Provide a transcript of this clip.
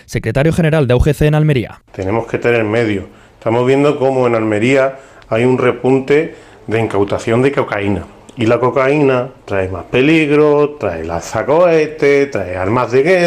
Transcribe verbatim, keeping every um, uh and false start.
secretario general de U G C en Almería. Tenemos que tener medios. Estamos viendo cómo en Almería hay un repunte de incautación de cocaína. Y la cocaína trae más peligro, trae lanzacohetes, trae armas de guerra.